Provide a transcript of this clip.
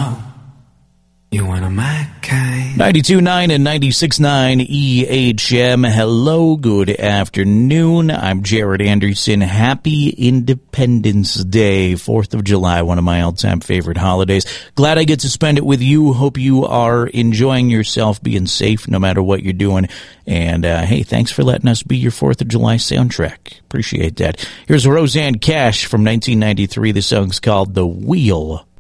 You one of my kind. 92.9 and 96.9 EHM. Hello, good afternoon. I'm Jared Anderson. Happy Independence Day, 4th of July, one of my all-time favorite holidays. Glad I get to spend it with you. Hope you are enjoying yourself, being safe no matter what you're doing. And, hey, thanks for letting us be your 4th of July soundtrack. Appreciate that. Here's Rosanne Cash from 1993. The song's called The Wheel